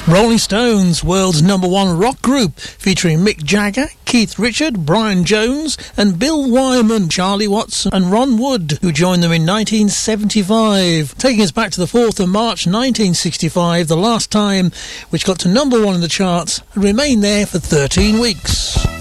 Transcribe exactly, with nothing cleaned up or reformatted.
Rolling Stones, world's number one rock group, featuring Mick Jagger, Keith Richard, Brian Jones and Bill Wyman, Charlie Watts and Ron Wood, who joined them in nineteen seventy-five. Taking us back to the fourth of March nineteen sixty-five, the last time which got to number one in the charts and remained there for thirteen weeks.